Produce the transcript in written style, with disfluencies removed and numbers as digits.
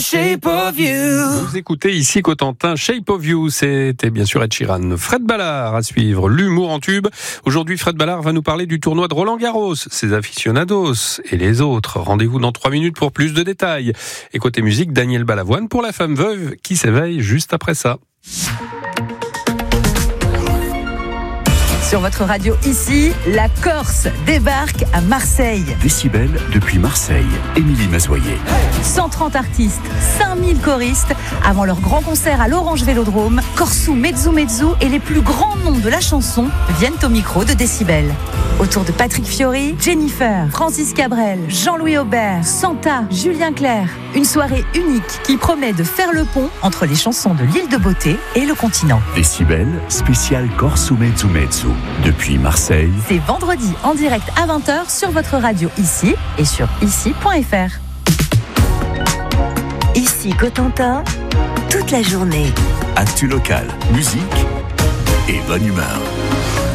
Shape of You. Vous écoutez ici Cotentin, Shape of You, c'était bien sûr Ed Sheeran. Fred Ballard à suivre, l'humour en tube. Aujourd'hui, Fred Ballard va nous parler du tournoi de Roland-Garros, ses aficionados et les autres. Rendez-vous dans 3 minutes pour plus de détails. Et côté musique, Daniel Balavoine pour la femme veuve qui s'éveille juste après ça. Sur votre radio ici, la Corse débarque à Marseille. Décibel depuis Marseille. Émilie Mazoyer. 130 artistes, 5000 choristes. Avant leur grand concert à l'Orange Vélodrome, Corsou, Mezzu Mezzu et les plus grands noms de la chanson viennent au micro de Décibel. Autour de Patrick Fiori, Jennifer, Francis Cabrel, Jean-Louis Aubert, Santa, Julien Clerc. Une soirée unique qui promet de faire le pont entre les chansons de l'île de Beauté et le continent. Décibel, spécial Corsou Mezzu Mezzu. Depuis Marseille. C'est vendredi en direct à 20h sur votre radio ici et sur ici.fr. Ici Cotentin, toute la journée. Actu local, musique et bonne humeur.